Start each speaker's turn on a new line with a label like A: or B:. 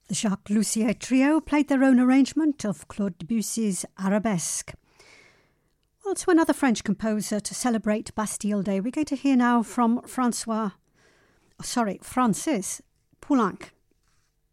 A: The Jacques Lussier Trio played their own arrangement of Claude Debussy's Arabesque. Well, to another French composer to celebrate Bastille Day, we're going to hear now from Francis Poulenc.